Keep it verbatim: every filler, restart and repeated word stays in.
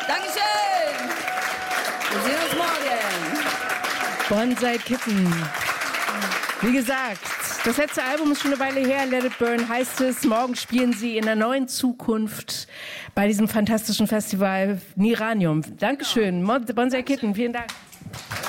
Dankeschön. Wir sehen uns morgen. Bonsai Kitten. Wie gesagt, das letzte Album ist schon eine Weile her. Let It Burn heißt es. Morgen spielen sie in der neuen Zukunft bei diesem fantastischen Festival Niranium. Dankeschön. Bonsai Kitten, vielen Dank.